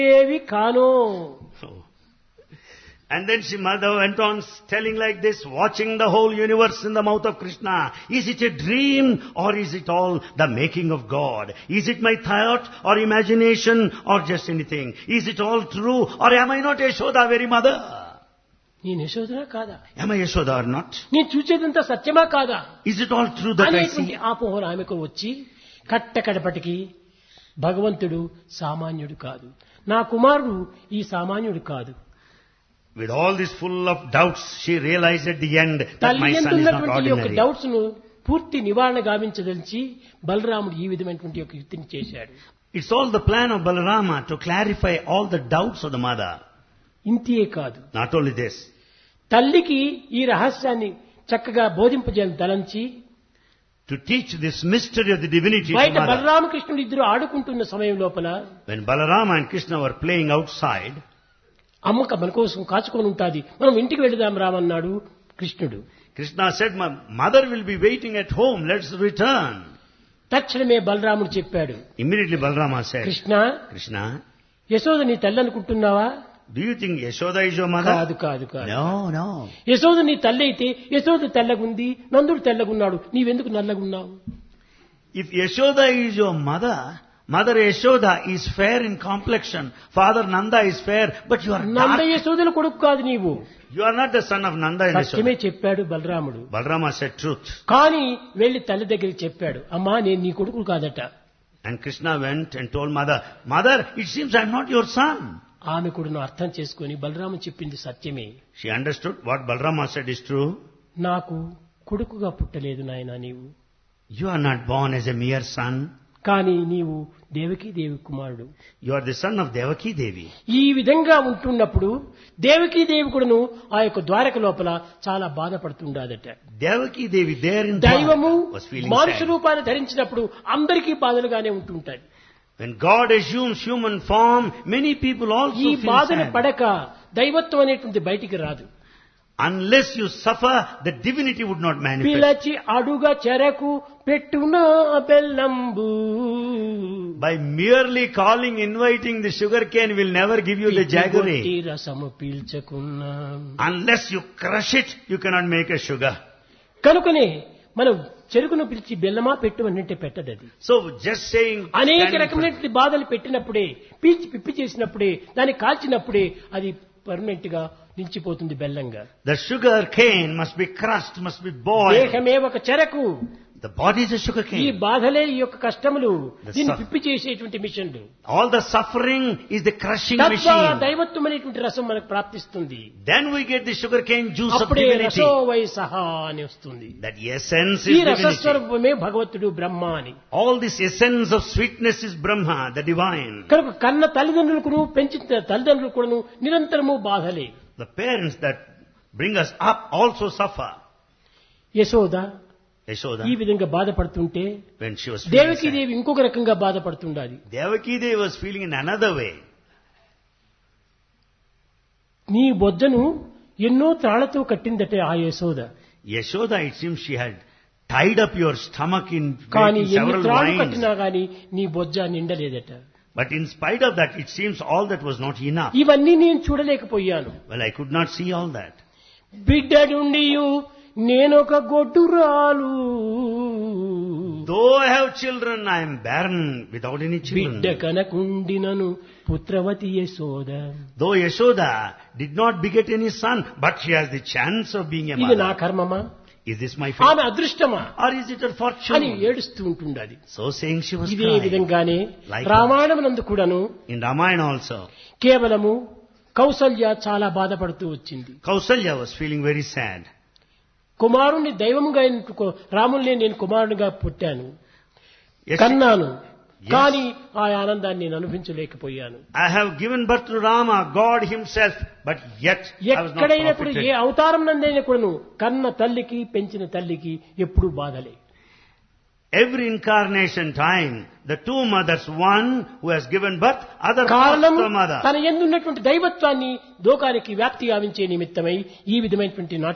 ఏవి కానో. And then mother went on telling like this, watching the whole universe in the mouth of Krishna. Is it a dream or is it all the making of God? Is it my thought or imagination or just anything? Is it all true or am I not Yashoda, very mother? నేను యశోదనా కాదా? Am I Yashoda or not? నేను చూసేదంతా సత్యమా కాదా? Is it all true that I అనేటువంటి see? ఆపోహన ఆమెకు వచ్చి కట్టకడపటికి భగవంతుడు సామాన్యుడు కాదు, నా కుమారుడు ఈ సామాన్యుడు కాదు. With all this full of doubts, she realized at the end that తల్లి my son is not ఎందున్నటువంటి యొక్క ordinary. డౌట్స్ ను పూర్తి నివారణ గావించదలిచి బలరాముడు ఈ విధమైనటువంటి ఒక యుక్తిని చేశాడు. It's all the plan of Balarama to clarify all the doubts of the mother. ఇంతే కాదు, Not only this, తల్లికి ఈ రహస్యాన్ని చక్కగా బోధింపజేయాలని తలంచి to teach this mystery of the divinity to బయట mother. బలరామకృష్ణుడు ఇద్దరు ఆడుకుంటున్న సమయం లోపల When Balarama and Krishna were playing outside, అమ్మక మన కోసం కాచుకొని ఉంటాది, మనం ఇంటికి వెళదాం రామన్నాడు కృష్ణుడు. Krishna said, my mother will be waiting at home, let's return. తక్షణమే బలరాముడు చెప్పాడు, Immediately Balarama said, Krishna, Krishna, Yashoda నీ తల్లి అనుకుంటున్నావా? do you think Yashoda is your mother? కాదు కాదు కాదు. No, no. యశోద నీ తల్లి అయితే యశోద తెల్లగుంది, నందుడు తెల్లగున్నాడు, నీవెందుకు నల్లగున్నావు? If Yashoda is your mother, Mother Yashoda is fair in complexion, Father Nanda is fair, but you are Nanda dark. యశోదల కొడుకు కాదు నీవు. You are not the son of Nanda and సత్యమే Yashoda. చెప్పాడు బలరాముడు. Balarama said truth. కానీ వెళ్లి తల్లి దగ్గరికి చెప్పాడు, అమ్మా నేను నీ కొడుకు కాదట. And Krishna went and told mother, Mother, it seems I am not your son. ఆమె కూడా అర్థం చేసుకొని బలరాము చెప్పింది సత్యమే. She understood what Balarama said is true. నాకు కొడుకుగా పుట్టలేదు నాయనా నీవు, You are not born as a mere son. కానీ నీవు దేవకీ దేవి కుమారుడు. You are the son of Devaki Devi. ఈ విధంగా ఉంటున్నప్పుడు దేవకీ దేవి కూడాను ఆ యొక్క ద్వారక లోపల చాలా బాధపడుతుండదట. Devaki Devi there in దైవము Dwarka was feeling మానుష sad. రూపాన్ని ధరించినప్పుడు అందరికీ బాధలుగానే ఉంటుంటాయి. When God assumes human form, many people also ఈ feel బాధలు sad. పడక దైవత్వం అనేటువంటి బయటికి రాదు. Unless you suffer, the divinity would not manifest. పిలచి అడుగ చెరకు పెట్టునా బెల్లంబు. By merely calling, inviting the sugar cane will never give you the కొట్టి jaggery. రసము పీల్చకున్నా. Unless you crush it, you cannot make a sugar. కనుకనే మనం చెరుకును పిలిచి బెల్లమా పెట్టు అంటే పెట్టదు అది. So just saying, అనేక standing రకమైనటువంటి బాధలు పెట్టినప్పుడే, పీల్చి పిప్పి చేసినప్పుడే, దాన్ని కాల్చినప్పుడే అది పర్మనెంట్ గా నిలిచిపోతుంది బెల్లంగా. the sugar cane must be crushed, must be boiled. దేహమే ఒక చెరకు, The body is a sugar ఈ cane. బాధలే ఈ యొక్క కష్టములు, The దీన్ని suff- పిప్పి చేసేటువంటి మిషన్లు. All the suffering is the crushing తద్వారా machine. దైవత్వం అనేటువంటి రసం మనకు ప్రాప్తిస్తుంది. Then we get the sugar cane juice of అప్పుడే divinity. రసో వై సహా అని వస్తుంది. That essence ఈ is divinity. రసస్వరూపమే భగవంతుడు బ్రహ్మ అని. All this essence of sweetness is Brahma, the divine. కనుక కన్న తల్లిదండ్రులకు పెంచిన తల్లిదండ్రులు కూడాను నిరంతరము బాధలే. The parents that bring us up also suffer. Yashoda Yashoda, ఈ విధంగా బాధపడుతుంటే when she was Devaki feeling sad, దేవి ఇంకొక రకంగా బాధపడుతుండాలి. Devaki Devi was feeling in another way. నీ బొజ్జను ఎన్నో త్రాళ్లతో కట్టిందటే ఆ Yashoda. Yashoda, it seems she had tied up your stomach in కానీ making ఎన్ని several త్రాళ్ళు vines. కట్టినా గాని నీ బొజ్జ నిండలేదట. But in spite of that, it seems all that was not enough. ఇవన్నీ నేను చూడలేకపోయాను. Well, I could not see all that. బిడ్డడుండియు నేనొక గొడ్డురాలు, Though I have children, I am barren without any బిడ్డ children. కనకుండినను పుత్రవతి Yashoda. Though Yashoda did not beget any son, but she has the chance of being a ఇది నా mother. కర్మమా, Is this my fate? ఆమె అదృష్టమా Or is it her అని fortune? ఏడుస్తూ ఉంటుండది. So saying, she was ఇదే crying. విధంగానే Likewise. రామాయణమునందు కూడాను In Ramayana also, కేవలము కౌసల్య చాలా బాధపడుతూ వచ్చింది. Kausalya was feeling very sad. కుమారుణ్ణి దైవముగా రాముల్ని నేను కుమారునిగా పుట్టాను, Yes, కన్నాను, Yes. కానీ ఆ ఆనందాన్ని నేను అనుభవించలేకపోయాను. I have given birth to Rama, God himself, but yet I was not ఎక్కడైనా కూడా ఏ profited. అవతారం నందైనా కూడాను కన్న తల్లికి పెంచిన తల్లికి ఎప్పుడు బాధలే. Every incarnation time, the two mothers, one who has given birth, other కారణం foster mother. తన యందు ఉన్నటువంటి దైవత్వాన్ని లోకానికి వ్యాప్తి గావించే నిమిత్తమై ఈ విధమైనటువంటి